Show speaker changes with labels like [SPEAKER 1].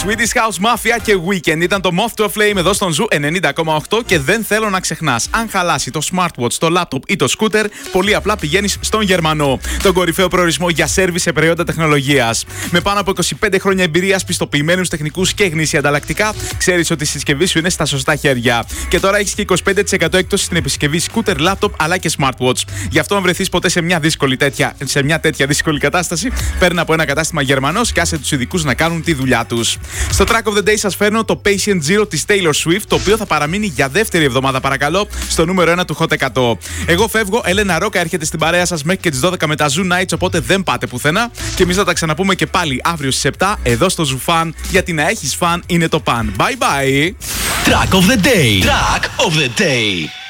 [SPEAKER 1] Swedish House Mafia και Weekend ήταν το Moth to a Flame εδώ στον Ζου 90,8 και δεν θέλω να ξεχνάς. Αν χαλάσει το smartwatch, το laptop ή το scooter, πολύ απλά πηγαίνεις στον Γερμανό. Τον κορυφαίο προορισμό για σέρβις σε προϊόντα τεχνολογίας. Με πάνω από 25 χρόνια εμπειρίας, πιστοποιημένους τεχνικούς και γνήσια ανταλλακτικά, ξέρεις ότι η συσκευή σου είναι στα σωστά χέρια. Και τώρα έχεις και 25% έκπτωση στην επισκευή scooter, laptop αλλά και smartwatch. Γι' αυτό, αν βρεθείς ποτέ σε μια τέτοια δύσκολη κατάσταση, παίρνει από ένα κατάστημα Γερμανός και άσε τους ειδικούς να κάνουν τη δουλειά τους. Στο Track of the Day σας φέρνω το Patient Zero της Taylor Swift, το οποίο θα παραμείνει για δεύτερη εβδομάδα, παρακαλώ, στο νούμερο 1 του Hot 100. Εγώ φεύγω, Έλενα Ρόκα έρχεται στην παρέα σας μέχρι και τις 12 με τα Zoo Nights, οπότε δεν πάτε πουθενά. Και εμείς θα τα ξαναπούμε και πάλι αύριο στις 7 εδώ στο Zoo Fan, γιατί να έχεις φαν είναι το παν. Bye bye!
[SPEAKER 2] Track of the Day. Track of the Day.